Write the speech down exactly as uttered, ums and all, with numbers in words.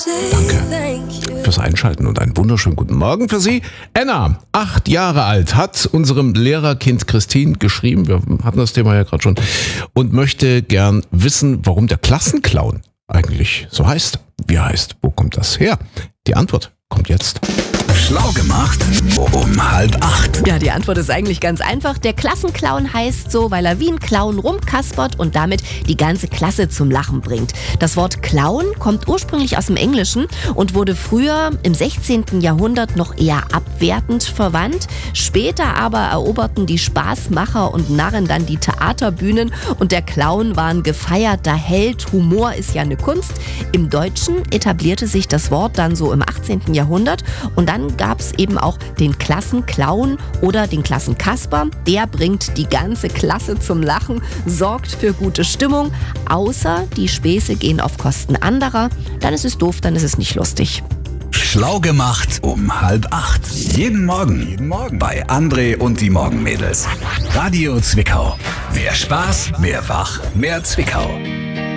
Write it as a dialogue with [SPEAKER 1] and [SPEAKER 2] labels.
[SPEAKER 1] Danke fürs Einschalten und einen wunderschönen guten Morgen für Sie. Anna, acht Jahre alt, hat unserem Lehrerkind Christine geschrieben, wir hatten das Thema ja gerade schon, und möchte gern wissen, warum der Klassenclown eigentlich so heißt. Wie heißt? Wo kommt das her? Die Antwort kommt jetzt.
[SPEAKER 2] Schlau gemacht um halb acht.
[SPEAKER 3] Ja, die Antwort ist eigentlich ganz einfach. Der Klassenclown heißt so, weil er wie ein Clown rumkaspert und damit die ganze Klasse zum Lachen bringt. Das Wort Clown kommt ursprünglich aus dem Englischen und wurde früher im sechzehnten Jahrhundert noch eher abwertend verwandt. Später aber eroberten die Spaßmacher und Narren dann die Theaterbühnen und der Clown war ein gefeierter Held. Humor ist ja eine Kunst. Im Deutschen etablierte sich das Wort dann so im achtzehnten Jahrhundert und dann gab es eben auch den Klassenclown oder den Klassenkasper. Der bringt die ganze Klasse zum Lachen, sorgt für gute Stimmung, außer die Späße gehen auf Kosten anderer. Dann ist es doof, dann ist es nicht lustig.
[SPEAKER 2] Schlau gemacht um halb acht. Jeden Morgen. Jeden Morgen. Bei André und die Morgenmädels. Radio Zwickau. Mehr Spaß, mehr Wach, mehr Zwickau.